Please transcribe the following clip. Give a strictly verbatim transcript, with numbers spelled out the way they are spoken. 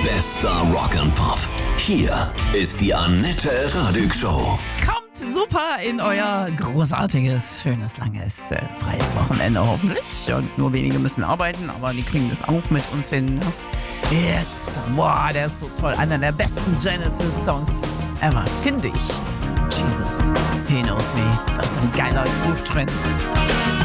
Bester Rock and Pop. Hier ist die Annette Radig Show. Kommt super in euer großartiges, schönes, langes, äh, freies Wochenende hoffentlich. Und nur wenige müssen arbeiten, aber die kriegen das auch mit uns hin. Ne? Jetzt, boah, der ist so toll. Einer der besten Genesis-Songs ever, finde ich. Jesus, he knows me. Das ist ein geiler Groove drin.